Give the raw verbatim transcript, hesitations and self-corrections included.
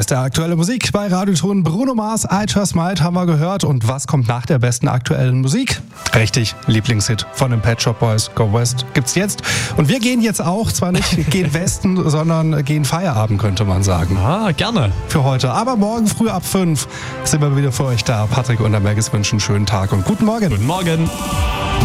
Beste aktuelle Musik bei Radioton. Bruno Mars, I Just Might haben wir gehört. Und was kommt nach der besten aktuellen Musik? Richtig, Lieblingshit von den Pet Shop Boys, Go West, gibt's jetzt. Und wir gehen jetzt auch, zwar nicht gehen Westen, sondern gehen Feierabend, könnte man sagen. Ah, gerne. Für heute. Aber morgen früh ab fünf sind wir wieder für euch da. Patrick und der Maggis wünschen einen schönen Tag und guten Morgen. Guten Morgen.